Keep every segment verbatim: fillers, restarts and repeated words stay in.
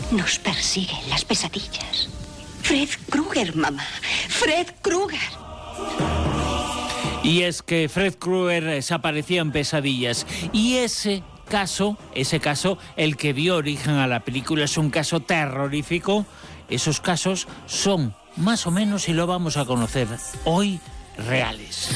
Nos persiguen las pesadillas. Fred Krueger, mamá. Fred Krueger. Y es que Fred Krueger se aparecía en pesadillas. Y ese caso, ese caso, el que dio origen a la película, es un caso terrorífico. Esos casos son, más o menos, y lo vamos a conocer hoy, reales.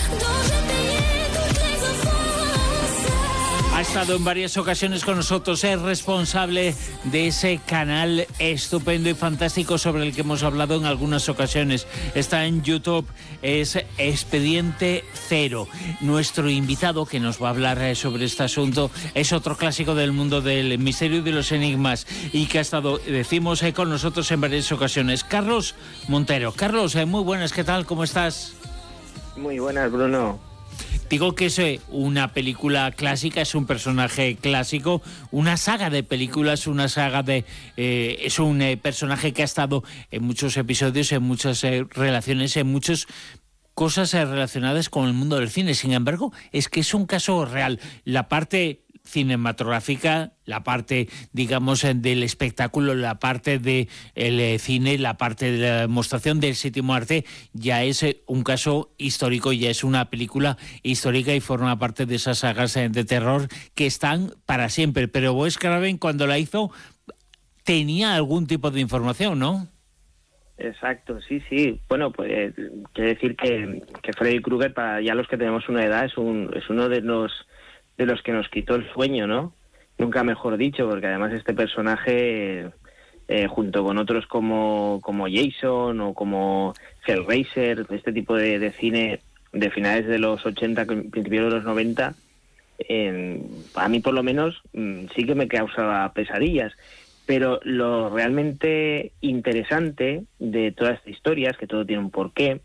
Ha estado en varias ocasiones con nosotros, es responsable de ese canal estupendo y fantástico sobre el que hemos hablado en algunas ocasiones. Está en YouTube, es Expediente Cero. Nuestro invitado que nos va a hablar sobre este asunto es otro clásico del mundo del misterio y de los enigmas y que ha estado, decimos, con nosotros en varias ocasiones. Carlos Montero. Carlos, muy buenas, ¿qué tal? ¿Cómo estás? Muy buenas, Bruno. Digo que es una película clásica, es un personaje clásico, una saga de películas, una saga de... Eh, es un eh, personaje que ha estado en muchos episodios, en muchas eh, relaciones, en muchas cosas eh, relacionadas con el mundo del cine. Sin embargo, es que es un caso real. La parte cinematográfica, la parte, digamos, del espectáculo, la parte del de cine, la parte de la demostración del séptimo arte, ya es un caso histórico, ya es una película histórica y forma parte de esas sagas de terror que están para siempre. Pero Wes Craven, cuando la hizo, tenía algún tipo de información, ¿no? Exacto, sí, sí. Bueno, pues quiere decir que, que Freddy Krueger, para ya los que tenemos una edad, es, un, es uno de los de los que nos quitó el sueño, ¿no? Nunca mejor dicho, porque además este personaje, eh, junto con otros como, como Jason o como Hellraiser, este tipo de, de cine de finales de los ochenta, principios de los noventa, eh, a mí por lo menos sí que me causaba pesadillas. Pero lo realmente interesante de toda esta historia es que todo tiene un porqué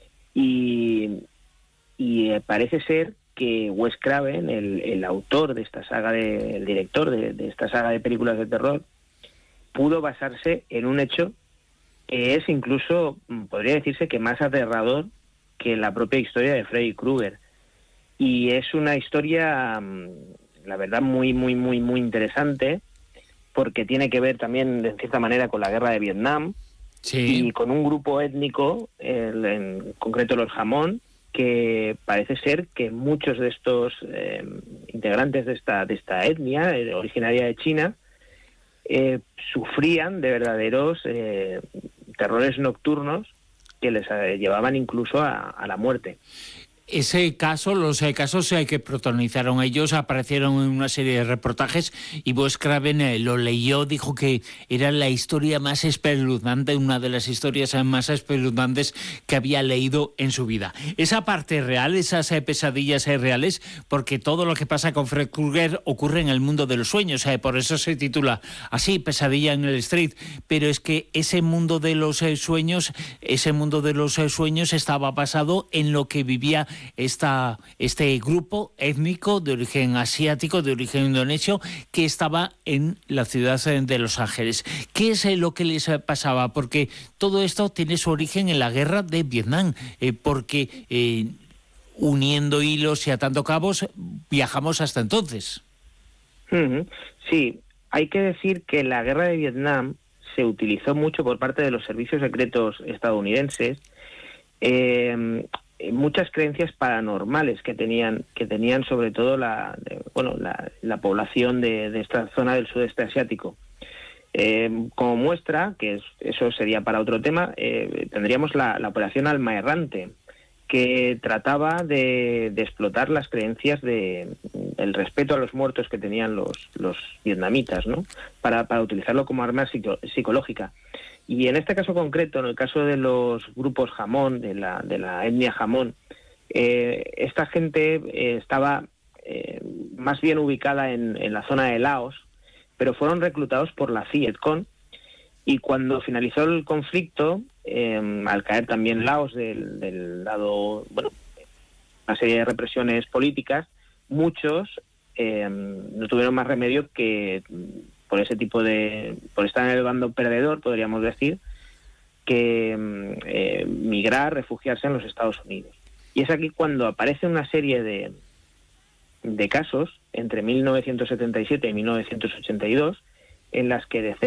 y, y eh, parece ser que Wes Craven, el, el autor de esta saga, de, el director de, de esta saga de películas de terror, pudo basarse en un hecho que es incluso, podría decirse que más aterrador que la propia historia de Freddy Krueger. Y es una historia, la verdad, muy, muy, muy, muy interesante, porque tiene que ver también, de cierta manera, con la guerra de Vietnam, sí, y con un grupo étnico, el, en concreto los Jamón, que parece ser que muchos de estos eh, integrantes de esta de esta etnia eh, originaria de China eh, sufrían de verdaderos eh, terrores nocturnos que les eh, llevaban incluso a, a la muerte. Ese caso, los eh, casos eh, que protagonizaron ellos aparecieron en una serie de reportajes y Wes Craven eh, lo leyó, dijo que era la historia más espeluznante, una de las historias eh, más espeluznantes que había leído en su vida. Esa parte real, esas eh, pesadillas eh, reales, porque todo lo que pasa con Fred Krueger ocurre en el mundo de los sueños, eh, por eso se titula así, Pesadilla en el Street, pero es que ese mundo de los eh, sueños, ese mundo de los eh, sueños estaba basado en lo que vivía Esta, este grupo étnico de origen asiático, de origen indonesio, que estaba en la ciudad de Los Ángeles. ¿Qué es lo que les pasaba? Porque todo esto tiene su origen en la guerra de Vietnam, eh, porque eh, uniendo hilos y atando cabos, viajamos hasta entonces. Sí, hay que decir que la guerra de Vietnam se utilizó mucho por parte de los servicios secretos estadounidenses, eh, muchas creencias paranormales que tenían que tenían sobre todo la de, bueno la, la población de, de esta zona del sudeste asiático. Eh, como muestra, que es, eso sería para otro tema, eh, tendríamos la, la operación Alma Errante, que trataba de, de explotar las creencias de el respeto a los muertos que tenían los los vietnamitas, ¿no? Para, para utilizarlo como arma psico, psicológica. Y en este caso concreto, en el caso de los grupos Jamón, de la, de la etnia Jamón, eh, esta gente eh, estaba eh, más bien ubicada en, en la zona de Laos, pero fueron reclutados por la Vietcong, y cuando finalizó el conflicto, eh, al caer también Laos del, del lado, bueno, una serie de represiones políticas, muchos eh, no tuvieron más remedio que... por ese tipo de... por estar en el bando perdedor, podríamos decir, que eh, migrar, refugiarse en los Estados Unidos. Y es aquí cuando aparece una serie de, de casos, entre mil novecientos setenta y siete y mil novecientos ochenta y dos, en las que